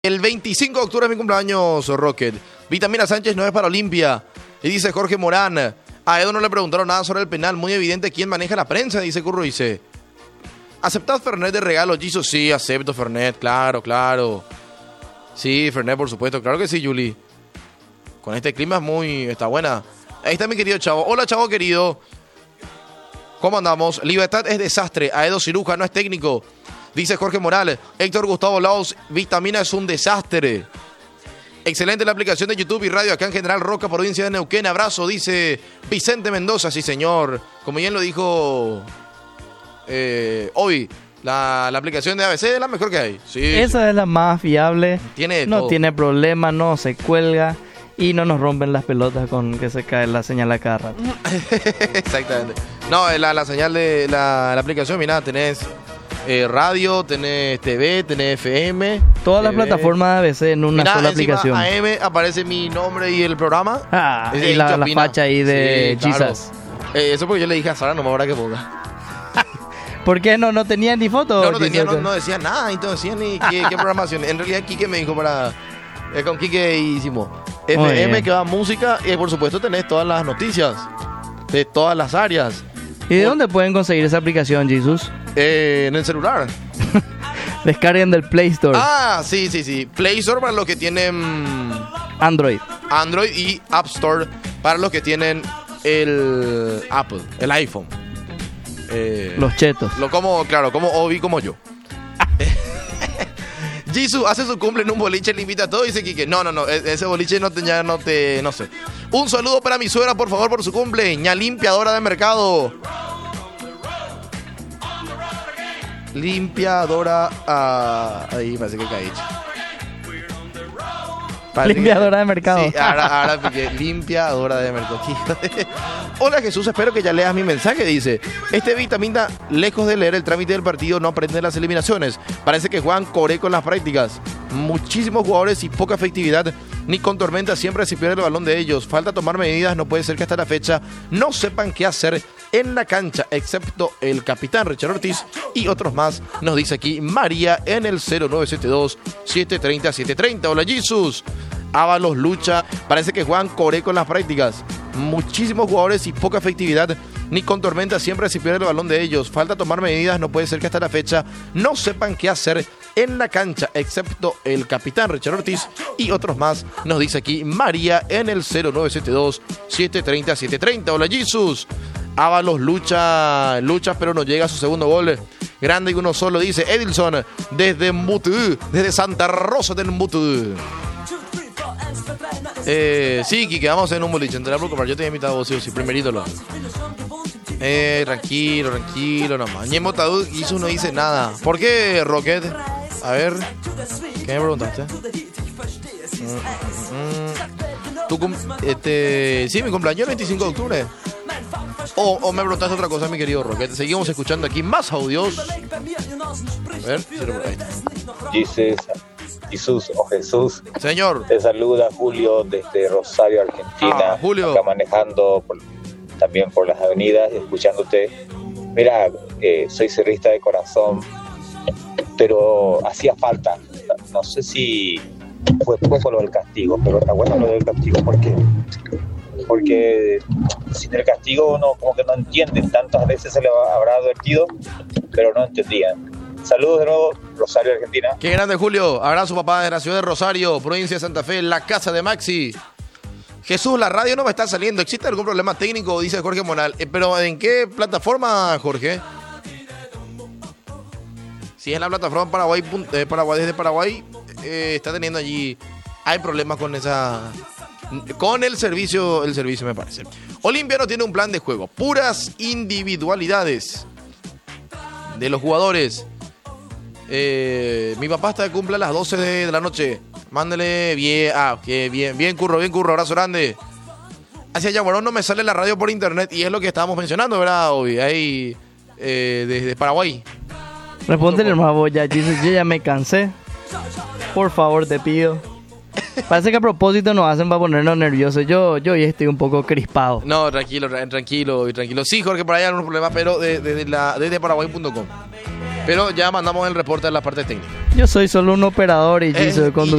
El 25 de octubre es mi cumpleaños, Rocket. Vitamina Sánchez no es para Olimpia. Y dice Jorge Morán. A Edo no le preguntaron nada sobre el penal. Muy evidente quién maneja la prensa, dice Curro. Dice: ¿aceptás Fernet de regalo, Jesus? Sí, acepto Fernet, claro. Sí, Fernet, por supuesto. Claro que sí, Juli. Con este clima está buena. Ahí está mi querido Chavo. Hola, Chavo querido. ¿Cómo andamos? Libertad es desastre. Aedo Ciruja no es técnico. Dice Jorge Morales. Héctor Gustavo Laos. Vitamina es un desastre. Excelente la aplicación de YouTube y radio acá en General Roca, provincia de Neuquén. Abrazo, dice Vicente Mendoza. Sí, señor. Como bien lo dijo hoy, la aplicación de ABC es la mejor que hay. Sí, esa es la más fiable. No todo. Tiene problema, no se cuelga y no nos rompen las pelotas con que se cae la señal a cada rato. Exactamente. No, la señal de la aplicación, mira, tenés radio, tenés TV, tenés FM. Todas las plataformas de ABC en una sola aplicación. AM aparece mi nombre y el programa. Y la facha ahí de sí, claro. Jesus. Eso porque yo le dije a Sara, no me habrá que ponga. ¿Por qué no tenía ni foto? No decía nada, no decía ni qué programación. En realidad Quique me dijo con Quique hicimos FM, que va música, y por supuesto tenés todas las noticias de todas las áreas. ¿Y de dónde pueden conseguir esa aplicación, Jesus? En el celular. Descarguen del Play Store. Sí. Play Store para los que tienen Android y App Store para los que tienen el Apple, el iPhone. Los chetos. Como Obi, como yo. Jisoo hace su cumple en un boliche, le invita a todo y dice Quique, no, ese boliche no sé. Un saludo para mi suegra, por favor, por su cumple. Ña limpiadora de mercado. Limpiadora. Ahí parece que caí. Limpiadora de mercado. Sí, ahora piqué. Limpiadora de mercado. Hola Jesús, espero que ya leas mi mensaje. Dice: este Vitamina, lejos de leer el trámite del partido, no aprende las eliminaciones. Parece que juegan coreco en las prácticas. Muchísimos jugadores y poca efectividad. Ni con tormenta siempre se pierde el balón de ellos. Falta tomar medidas. No puede ser que hasta la fecha no sepan qué hacer en la cancha, excepto el capitán Richard Ortiz y otros más. Nos dice aquí María en el 0972-730-730. Hola Jesús. Ábalos lucha. Parece que juegan coreco en las prácticas. Muchísimos jugadores y poca efectividad. Ni con tormenta siempre se pierde el balón de ellos. Falta tomar medidas. No puede ser que hasta la fecha no sepan qué hacer en la cancha, excepto el capitán Richard Ortiz y otros más. Nos dice aquí María en el 0972-730-730. Hola Jesús. Ábalos lucha, pero no llega a su segundo gol. Grande y uno solo, dice Edilson desde Mutú, desde Santa Rosa del Mutú. Sí, Kike, vamos en un boliche. Yo te he invitado a vos, sí, primer ídolo. Tranquilo, nomás. Ñemo Tadú hizo no dice nada. ¿Por qué, Rocket? A ver, ¿qué me preguntaste? Sí, mi cumpleaños el 25 de octubre. O me preguntaste otra cosa, mi querido Rocket. Seguimos escuchando aquí más audios. A ver, Jesús o Jesús. Señor. Te saluda Julio desde Rosario, Argentina. Julio. Acá manejando también por las avenidas, escuchándote. Mira, soy cerrista de corazón, pero hacía falta. No sé si fue poco lo del castigo, pero está bueno lo del castigo. Porque sin el castigo uno como que no entiende. Tantas veces se le habrá advertido, pero no entendían. Saludos de nuevo, Rosario, Argentina. Qué grande, Julio. Abrazo, papá, de la ciudad de Rosario, provincia de Santa Fe, la casa de Maxi. Jesús, la radio no me está saliendo. ¿Existe algún problema técnico? Dice Jorge Monal. ¿Pero en qué plataforma, Jorge? Si es la plataforma Paraguay, desde Paraguay, está teniendo allí... Hay problemas con el servicio me parece. Olimpia no tiene un plan de juego. Puras individualidades de los jugadores. Mi papá está de cumple a las 12 de la noche. Mándele bien. Bien, curro. Abrazo grande. Hacia Yaguarón no me sale la radio por internet y es lo que estábamos mencionando, ¿verdad, Obi? Ahí, desde Paraguay. Respóndele hermano, vos ya, Jesus, yo ya me cansé. Por favor, te pido. Parece que a propósito nos hacen para ponernos nerviosos. Yo hoy estoy un poco crispado. No, tranquilo. Sí, Jorge, por ahí hay algún problema, pero desde paraguay.com. Pero ya mandamos el reporte de la parte técnica. Yo soy solo un operador y yo soy conductor.